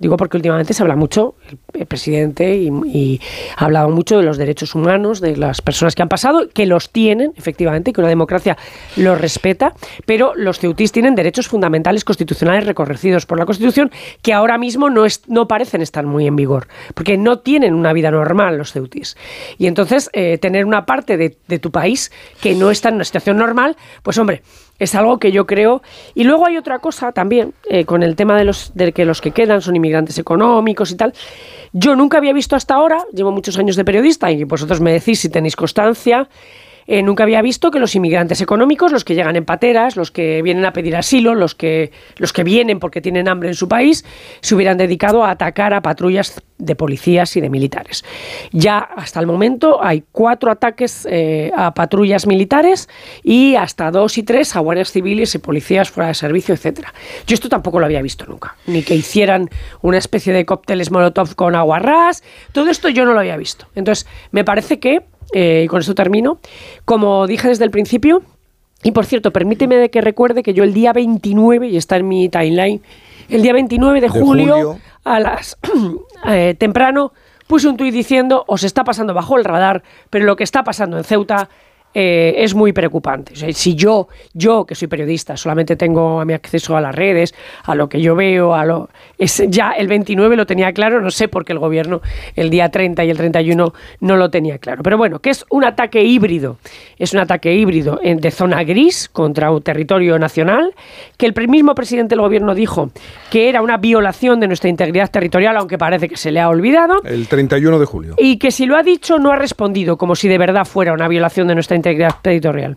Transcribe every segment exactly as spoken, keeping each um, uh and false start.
digo porque últimamente se habla mucho, el, el presidente, y, y ha hablado mucho de los derechos humanos, de las personas que han pasado, que los tienen, efectivamente, y que una democracia los respeta, pero los ceutíes tienen derechos fundamentales constitucionales reconocidos por la Constitución que ahora mismo no, es, no parecen estar muy en vigor, porque no tienen una vida normal los ceutíes. Y entonces, eh, tener una parte de, de tu país que no está en una situación normal, pues hombre, es algo que yo creo. Y luego hay otra cosa también, eh, con el tema de los de que los que quedan son inmigrantes económicos y tal. Yo nunca había visto hasta ahora, llevo muchos años de periodista y vosotros me decís si tenéis constancia, eh, nunca había visto que los inmigrantes económicos, los que llegan en pateras, los que vienen a pedir asilo, los que, los que vienen porque tienen hambre en su país, se hubieran dedicado a atacar a patrullas de policías y de militares. Ya hasta el momento hay cuatro ataques eh, a patrullas militares y hasta dos y tres a guardias civiles y policías fuera de servicio, etcétera. Yo esto tampoco lo había visto nunca, ni que hicieran una especie de cócteles molotov con aguarrás, todo esto yo no lo había visto. Entonces, me parece que, eh, y con esto termino, como dije desde el principio, y por cierto, permíteme que recuerde que yo el día veintinueve, y está en mi timeline, el día veintinueve de, de julio, julio, a las eh, temprano, puse un tuit diciendo: os está pasando bajo el radar, pero lo que está pasando en Ceuta eh, es muy preocupante. O sea, si yo, yo que soy periodista, solamente tengo a mi acceso a las redes, a lo que yo veo, a lo es, ya el veintinueve lo tenía claro, no sé por qué el gobierno el día treinta y el treinta y uno no lo tenía claro. Pero bueno, que es un ataque híbrido, es un ataque híbrido en, de zona gris contra un territorio nacional, que el mismo presidente del gobierno dijo que era una violación de nuestra integridad territorial, aunque parece que se le ha olvidado. El treinta y uno de julio. Y que si lo ha dicho no ha respondido como si de verdad fuera una violación de nuestra integridad territorial.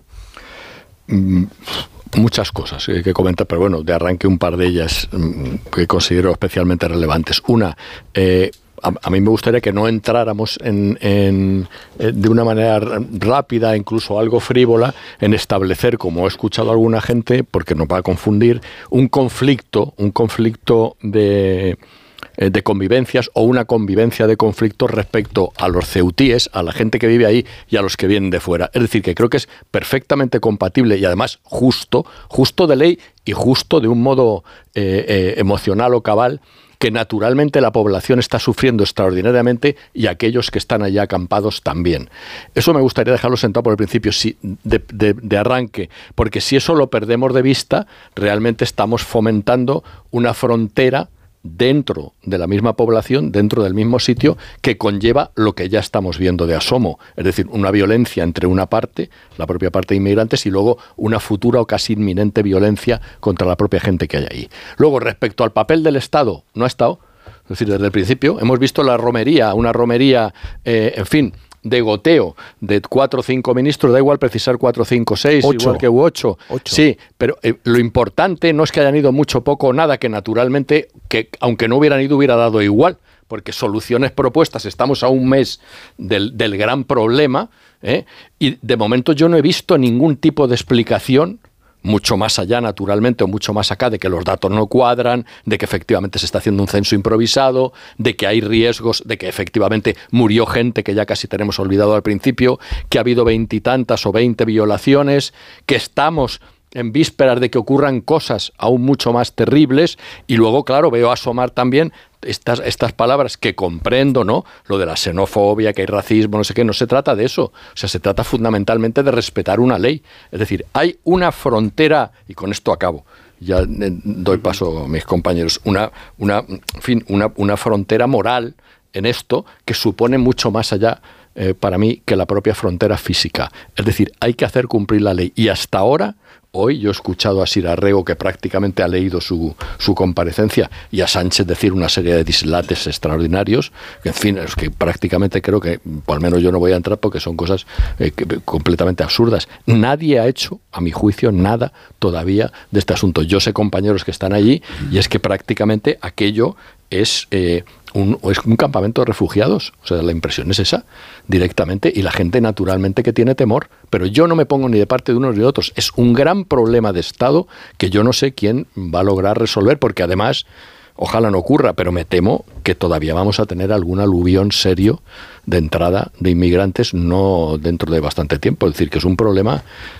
Mm, muchas cosas que, que comentar, pero bueno, de arranque un par de ellas mm, que considero especialmente relevantes. Una, eh, a, a mí me gustaría que no entráramos en, en, en, de una manera rápida, incluso algo frívola, en establecer, como he escuchado a alguna gente, porque nos va a confundir, un conflicto, un conflicto de... de convivencias o una convivencia de conflictos respecto a los ceutíes, a la gente que vive ahí y a los que vienen de fuera. Es decir, que creo que es perfectamente compatible y además justo, justo de ley y justo de un modo eh, eh, emocional o cabal, que naturalmente la población está sufriendo extraordinariamente y aquellos que están allá acampados también. Eso me gustaría dejarlo sentado por el principio si, de, de, de arranque, porque si eso lo perdemos de vista, realmente estamos fomentando una frontera dentro de la misma población, dentro del mismo sitio, que conlleva lo que ya estamos viendo de asomo, es decir, una violencia entre una parte, la propia parte de inmigrantes, y luego una futura o casi inminente violencia contra la propia gente que hay ahí. Luego, respecto al papel del Estado, no ha estado, es decir, desde el principio hemos visto la romería, una romería, eh, en fin, de goteo de cuatro o cinco ministros, da igual precisar cuatro, cinco, seis, ocho. Igual que u ocho. ocho. Sí, pero eh, lo importante no es que hayan ido mucho, poco o nada, que naturalmente, que aunque no hubieran ido, hubiera dado igual, porque soluciones propuestas, estamos a un mes del, del gran problema, ¿eh? Y de momento yo no he visto ningún tipo de explicación, mucho más allá, naturalmente, o mucho más acá, de que los datos no cuadran, de que efectivamente se está haciendo un censo improvisado, de que hay riesgos, de que efectivamente murió gente que ya casi tenemos olvidado al principio, que ha habido veintitantas o veinte violaciones, que estamos en vísperas de que ocurran cosas aún mucho más terribles, y luego, claro, veo asomar también estas, estas palabras que comprendo, ¿no? Lo de la xenofobia, que hay racismo, no sé qué, no se trata de eso. O sea, se trata fundamentalmente de respetar una ley. Es decir, hay una frontera, y con esto acabo, ya doy paso a mis compañeros, una, una, en fin, una, una frontera moral en esto que supone mucho más allá, eh, para mí, que la propia frontera física. Es decir, hay que hacer cumplir la ley. Y hasta ahora, hoy yo he escuchado a Sir Arrego, que prácticamente ha leído su, su comparecencia, y a Sánchez decir una serie de dislates extraordinarios, que en fin, es que prácticamente creo que, por al menos yo no voy a entrar porque son cosas eh, que, completamente absurdas. Nadie ha hecho, a mi juicio, nada todavía de este asunto. Yo sé compañeros que están allí, y es que prácticamente aquello es... Eh, Un, es un campamento de refugiados, o sea, la impresión es esa, directamente, y la gente naturalmente que tiene temor, pero yo no me pongo ni de parte de unos ni de otros, es un gran problema de Estado que yo no sé quién va a lograr resolver, porque además, ojalá no ocurra, pero me temo que todavía vamos a tener algún aluvión serio de entrada de inmigrantes, no dentro de bastante tiempo, es decir, que es un problema,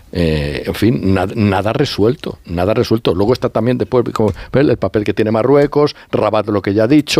eh, en fin, nada, nada resuelto, nada resuelto. Luego está también después como, el papel que tiene Marruecos, Rabat, lo que ya ha dicho,